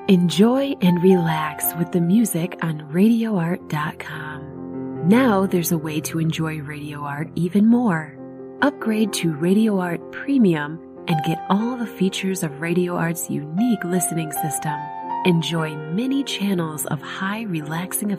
Enjoy and relax with the music on RadioArt.com. Now there's a way to enjoy Radio Art even more. Upgrade to Radio Art Premium and get all the features of Radio Art's unique listening system. Enjoy many channels of high relaxing